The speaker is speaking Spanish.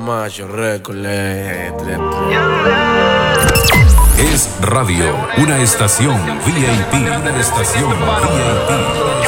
Camacho, récord. Es radio, una estación VIP, una estación VIP.